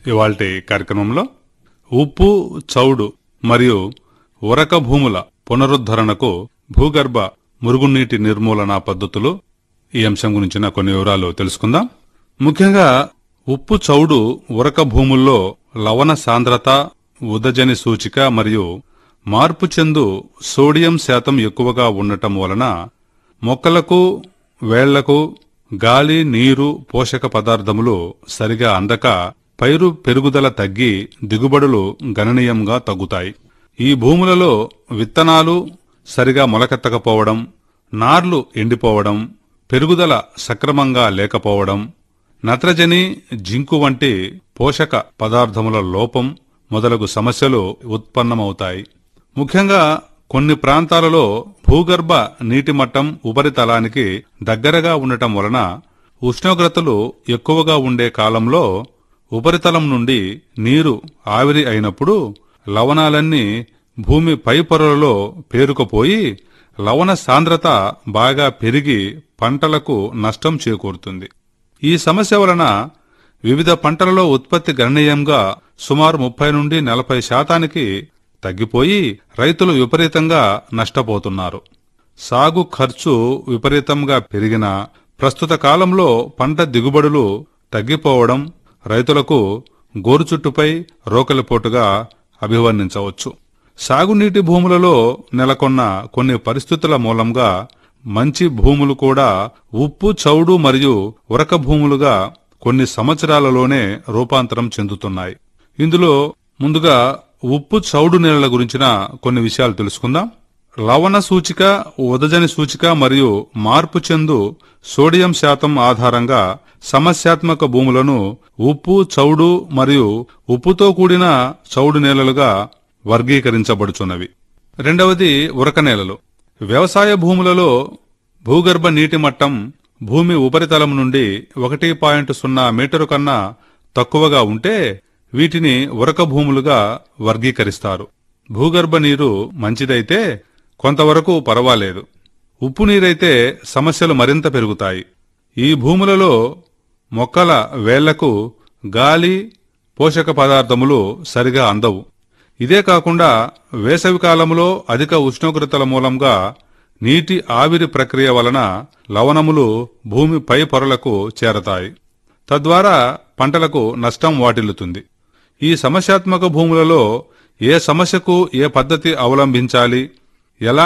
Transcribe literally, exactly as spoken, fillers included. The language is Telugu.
ఇవాల్టి కార్యక్రమంలో ఉప్పు చౌడు మరియు ఉరక భూముల పునరుద్ధరణకు భూగర్భ మురుగునీటి నిర్మూలన పద్ధతులు ఈ అంశం గురించిన కొన్ని వివరాలు తెలుసుకుందాం. ముఖ్యంగా ఉప్పు చౌడు ఉరక భూముల్లో లవణ సాంద్రత, ఉదజని సూచిక మరియు మార్పు చెందు సోడియం శాతం ఎక్కువగా ఉండటం వలన మొక్కలకు, వేళ్లకు గాలి, నీరు, పోషక పదార్థములు సరిగా అందక పైరు పెరుగుదల తగ్గి దిగుబడులు గణనీయంగా తగ్గుతాయి. ఈ భూములలో విత్తనాలు సరిగా మొలకెత్తకపోవడం, నార్లు ఎండిపోవడం, పెరుగుదల సక్రమంగా లేకపోవడం, నత్రజని, జింకు వంటి పోషక పదార్థముల లోపం మొదలగు సమస్యలు ఉత్పన్నమవుతాయి. ముఖ్యంగా కొన్ని ప్రాంతాలలో భూగర్భ నీటి మట్టం ఉపరితలానికి దగ్గరగా ఉండటం వలన ఉష్ణోగ్రతలు ఎక్కువగా ఉండే కాలంలో ఉపరితలం నుండి నీరు ఆవిరి అయినప్పుడు లవణాలన్నీ భూమి పై పొరలలో పేరుకుపోయి లవణ సాంద్రత బాగా పెరిగి పంటలకు నష్టం చేకూరుతుంది. ఈ సమస్య వలన వివిధ పంటలలో ఉత్పత్తి గణనీయంగా సుమారు ముప్పై నుండి నలభై శాతానికి తగ్గిపోయి రైతులు విపరీతంగా నష్టపోతున్నారు. సాగు ఖర్చు విపరీతంగా పెరిగిన ప్రస్తుత కాలంలో పంట దిగుబడులు తగ్గిపోవడం రైతులకు గోరుచుట్టుపై రోకలిపోటుగా అభివర్ణించవచ్చు. సాగునీటి భూములలో నెలకొన్న కొన్ని పరిస్థితుల మూలంగా మంచి భూములు కూడా ఉప్పు చౌడు మరియు ఉరక భూములుగా కొన్ని సంవత్సరాలలోనే రూపాంతరం చెందుతున్నాయి. ఇందులో ముందుగా ఉప్పు చౌడు నేలల గురించిన కొన్ని విషయాలు తెలుసుకుందాం. లవణ సూచిక, ఉదజని సూచిక మరియు మార్పు చెందు సోడియం శాతం ఆధారంగా సమస్యాత్మక భూములను ఉప్పు, చౌడు మరియు ఉప్పుతో కూడిన చౌడు నేలలుగా వర్గీకరించబడుచున్నవి. రెండవది ఉరక నేలలు. వ్యవసాయ భూములలో భూగర్భ నీటి మట్టం భూమి ఉపరితలం నుండి ఒకటి పాయింట్ సున్నా మీటరు కన్నా తక్కువగా ఉంటే వీటిని ఉరక భూములుగా వర్గీకరిస్తారు. భూగర్భ నీరు మంచిదైతే కొంతవరకు పర్వాలేదు, ఉప్పు నీరైతే సమస్యలు మరింత పెరుగుతాయి. ఈ భూములలో మొక్కల వేళ్లకు గాలి, పోషక పదార్థములు సరిగా అందవు. ఇదే కాకుండా వేసవి కాలంలో అధిక ఉష్ణోగ్రతల మూలంగా నీటి ఆవిరి ప్రక్రియ వలన లవణములు భూమి పై పొరలకు చేరతాయి. తద్వారా పంటలకు నష్టం వాటిల్లుతుంది. ఈ సమస్యాత్మక భూములలో ఏ సమస్యకు ఏ పద్ధతి అవలంబించాలి, ఎలా